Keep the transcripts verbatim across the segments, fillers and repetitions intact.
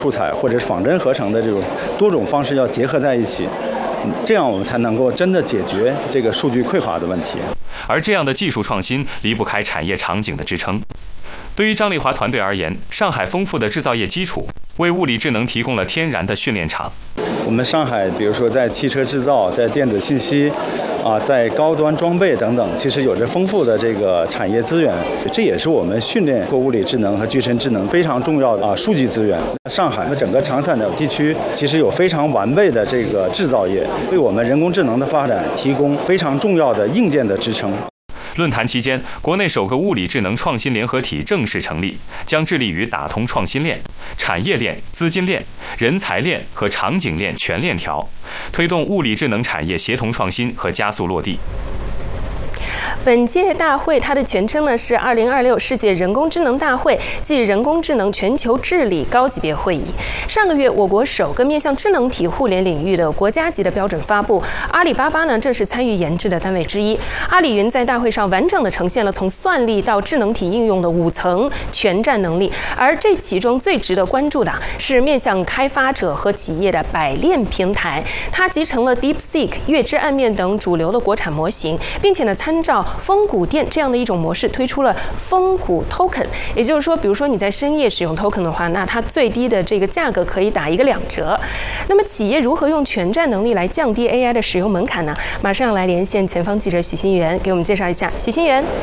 素材或者是仿真合成的这种多种方式要结合在一起，这样我们才能够真的解决这个数据匮乏的问题。 而这样的技术创新离不开产业场景的支撑。对于张丽华团队而言，上海丰富的制造业基础为物理智能提供了天然的训练场。 我们上海，比如说在汽车制造、在电子信息，啊，在高端装备等等，其实有着丰富的这个产业资源，这也是我们训练过物理智能和具身智能非常重要的啊数据资源。上海的整个长三角地区其实有非常完备的这个制造业，为我们人工智能的发展提供非常重要的硬件的支撑。 论坛期间，国内首个物理智能创新联合体正式成立，将致力于打通创新链、产业链、资金链、人才链和场景链全链条，推动物理智能产业协同创新和加速落地。 本届大会它的全称呢是二零二六世界人工智能大会暨人工智能全球治理高级别会议。上个月，我国首个面向智能体互联领域的国家级的标准发布，阿里巴巴呢正是参与研制的单位之一。阿里云在大会上完整的呈现了从算力到智能体应用的五层全站能力，而这其中最值得关注的是面向开发者和企业的百链平台，它集成了 DeepSeek、月之暗面等主流的国产模型，并且呢参照风谷店这样的一种模式推出了风谷 Token， 也就是说，比如说你在深夜使用 Token 的话，那它最低的这个价格可以打一个两折。那么企业如何用全站能力来降低 A I 的使用门槛呢？马上要来连线前方记者许新元，给我们介绍一下。许新元。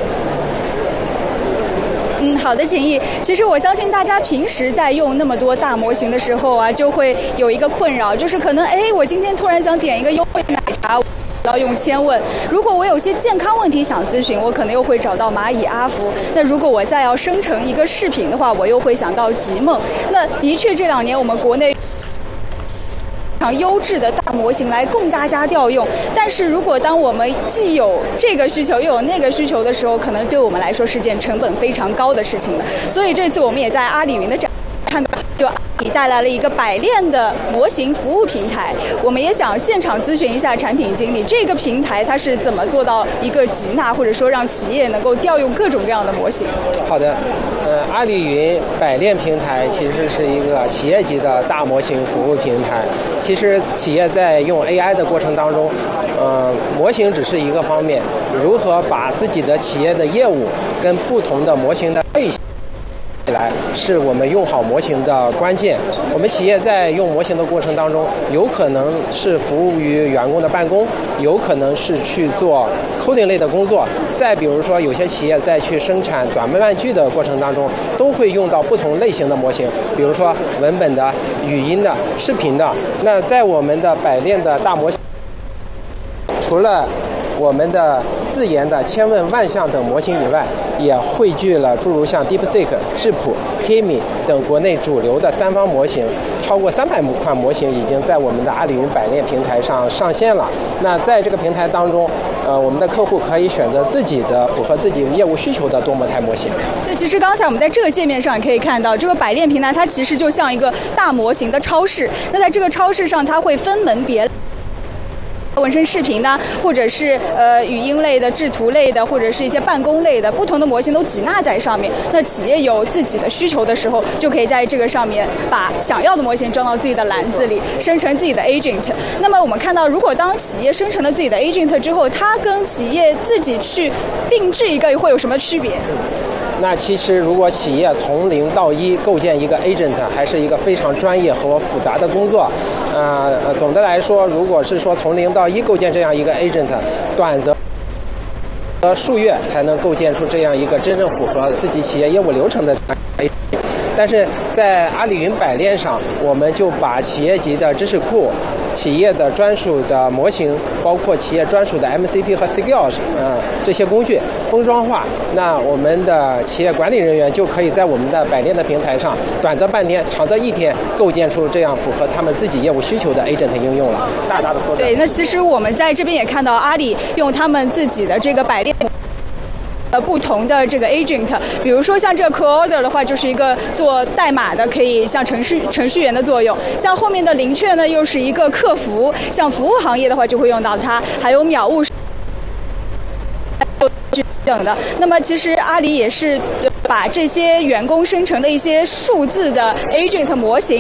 嗯，好的，秦毅。其实我相信大家平时在用那么多大模型的时候啊，就会有一个困扰，就是可能哎，我今天突然想点一个优惠奶茶。要用千问，如果我有些健康问题想咨询，我可能又会找到蚂蚁阿福。那如果我再要生成一个视频的话，我又会想到极梦。那的确，这两年我们国内非常优质的大模型来供大家调用。但是如果当我们既有这个需求又有那个需求的时候，可能对我们来说是件成本非常高的事情了。所以这次我们也在阿里云的展看到，就阿里带来了一个百链的模型服务平台。我们也想现场咨询一下产品经理，这个平台它是怎么做到一个集纳，或者说让企业能够调用各种各样的模型？ 好的，呃，阿里云百链平台其实是一个企业级的大模型服务平台。其实企业在用 A I 的过程当中，呃，模型只是一个方面，如何把自己的企业的业务跟不同的模型的类型起来，是我们用好模型的关键。我们企业在用模型的过程当中，有可能是服务于员工的办公，有可能是去做 coding 类的工作。再比如说，有些企业在去生产短慢句的过程当中，都会用到不同类型的模型，比如说文本的、语音的、视频的。那在我们的百链的大模型，除了我们的自研的千问万象等模型以外，也汇聚了诸如像 DeepSeek、智谱、Kimi 等国内主流的三方模型，超过三百款模型已经在我们的阿里云百链平台上上线了。那在这个平台当中，呃，我们的客户可以选择自己的符合自己业务需求的多模态模型。 对，其实刚才我们在这个界面上也可以看到，这个百链平台它其实就像一个大模型的超市。那在这个超市上，它会分门别类。纹身视频呢，或者是呃语音类的、制图类的，或者是一些办公类的，不同的模型都挤纳在上面。那企业有自己的需求的时候，就可以在这个上面把想要的模型装到自己的篮子里，生成自己的 agent。那么我们看到，如果当企业生成了自己的 agent 之后，它跟企业自己去定制一个会有什么区别？ 那其实，如果企业从零到一构建一个 agent， 还是一个非常专业和复杂的工作。呃，总的来说，如果是说从零到一构建这样一个 agent， 短则呃数月才能构建出这样一个真正符合自己企业业务流程的 agent。但是在阿里云百链上，我们就把企业级的知识库、企业的专属的模型，包括企业专属的 M C P 和 Skills， 呃，这些工具封装化。那我们的企业管理人员就可以在我们的百链的平台上，短则半天，长则一天，构建出这样符合他们自己业务需求的 agent 应用了，大大的缩短。 对，那其实我们在这边也看到，阿里用他们自己的这个百链。呃，不同的这个 agent， 比如说像这个 Coder 的话，就是一个做代码的，可以像程序程序员的作用。像后面的灵雀呢，又是一个客服，像服务行业的话就会用到它，还有秒务等的。那么其实阿里也是把这些员工生成了一些数字的 agent 模型，